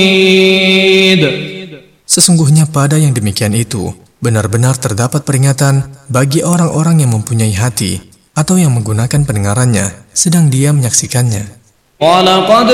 Sesungguhnya pada yang demikian itu, benar-benar terdapat peringatan bagi orang-orang yang mempunyai hati atau yang menggunakan pendengarannya sedang dia menyaksikannya.